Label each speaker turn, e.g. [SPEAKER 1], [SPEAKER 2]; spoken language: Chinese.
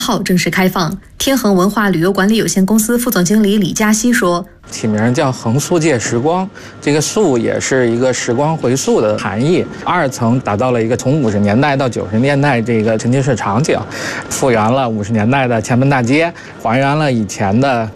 [SPEAKER 1] 号正式开放。天恒文化旅游管理有限公司副总经理李嘉熙说：“
[SPEAKER 2] 起名叫恒速界时光，这个速也是一个时光回溯的含义。2层打造了一个从50年代到90年代这个沉浸式场景，复原了50年代的前门大街，还原了以前的